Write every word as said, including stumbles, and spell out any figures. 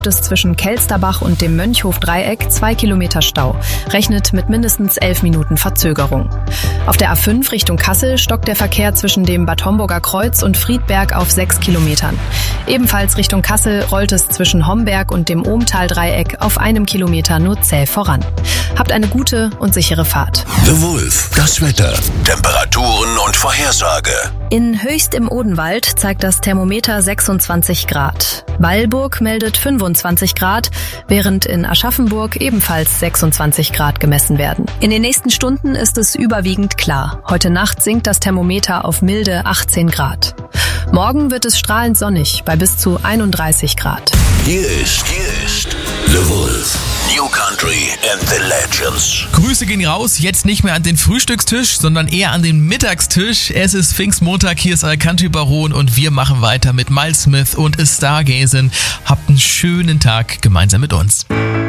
es zwischen Kelsterbach und dem Mönchhof-Dreieck zwei Kilometer Stau. Rechnet mit mindestens elf Minuten Verzögerung. Auf der A fünf Richtung Kassel stockt der Verkehr zwischen dem Bad Homburger Kreuz und Friedberg auf sechs Kilometern. Ebenfalls Richtung Kassel rollt es zwischen Homberg und dem Ohmtal-Dreieck auf einem Kilometer nur zäh voran. Habt eine gute und sichere Fahrt. The Wolf, das Wetter, Temperaturen und Vorhersage. In Höchst im Odenwald zeigt das Thermometer sechsundzwanzig Grad. Weilburg meldet fünfundzwanzig Grad, während in Aschaffenburg ebenfalls sechsundzwanzig Grad gemessen werden. In den nächsten Stunden ist es überwiegend klar. Heute Nacht sinkt das Thermometer auf milde achtzehn Grad. Morgen wird es strahlend sonnig bei bis zu einunddreißig Grad. Hier ist, hier ist The Wolf. New Country and the Legends. Grüße gehen raus, jetzt nicht mehr an den Frühstückstisch, sondern eher an den Mittagstisch. Es ist Pfingstmontag, hier ist euer Country Baron und wir machen weiter mit Miles Smith und A Stargazin'. Habt einen schönen Tag gemeinsam mit uns.